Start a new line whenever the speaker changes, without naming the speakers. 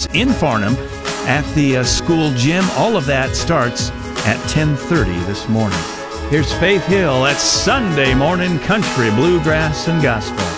in Farnham at the school gym. All of that starts at 10:30 this morning. Here's Faith Hill at Sunday Morning Country, Bluegrass, and Gospel.